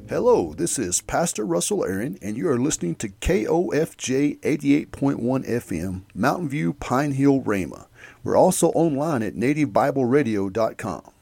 Hello, this is Pastor Russell Aaron, and you are listening to KOFJ 88.1 FM, Mountain View, Pine Hill, Rhema. We're also online at nativebibleradio.com.